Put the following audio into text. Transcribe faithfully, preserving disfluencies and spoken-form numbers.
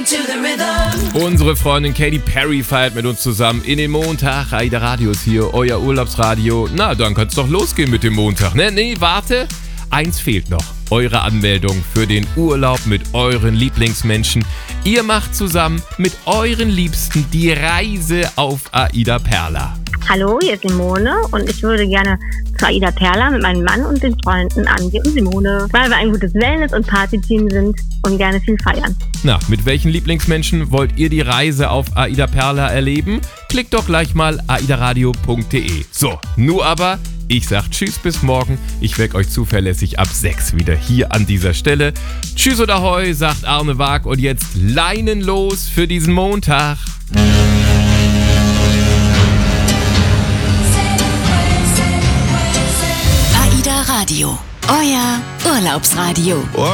Unsere Freundin Katy Perry feiert mit uns zusammen in den Montag. AIDA Radio ist hier, euer Urlaubsradio. Na, dann kann's doch losgehen mit dem Montag. Ne, nee, warte. Eins fehlt noch. Eure Anmeldung für den Urlaub mit euren Lieblingsmenschen. Ihr macht zusammen mit euren Liebsten die Reise auf AIDA Perla. Hallo, hier ist Simone und ich würde gerne zu AIDA Perla mit meinem Mann und den Freunden Andi und Simone, weil wir ein gutes Wellness- und Partyteam sind und gerne viel feiern. Na, mit welchen Lieblingsmenschen wollt ihr die Reise auf AIDA Perla erleben? Klickt doch gleich mal aidaradio punkt de. So, nur aber, ich sag tschüss bis morgen. Ich weck euch zuverlässig ab sechs wieder hier an dieser Stelle. Tschüss und Ahoi, sagt Arne Waag und jetzt Leinen los für diesen Montag. AIDA Radio, euer Urlaubsradio.